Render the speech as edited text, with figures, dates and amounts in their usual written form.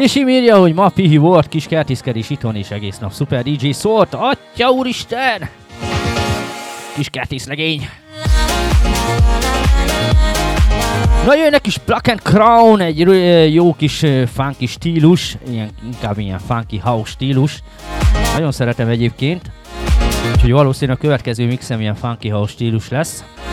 És így írja, hogy ma pihi volt, kis kertészkedés itthon és egész nap Super DJ szólt. Atya úristen! Kis kertészlegény. Na jönnek is Black and Crown, egy jó kis funky stílus, inkább ilyen funky house stílus. Nagyon szeretem egyébként, úgyhogy valószínűleg a következő mixem ilyen funky house stílus lesz.